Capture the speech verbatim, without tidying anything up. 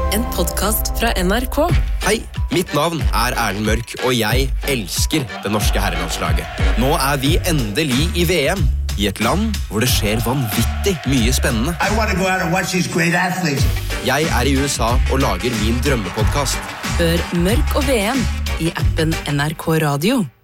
En podcast fra N R K. Hei, mitt navn er Erlend Mørk, og jeg elsker det norske herrelandslaget. Nå er vi endelig i V M, i et land hvor det skjer vanvittig mye spennende. I want to go out and watch these great athletes. Jeg er i U S A og lager min drømmepodcast. Hør Mørk og V M i appen N R K Radio.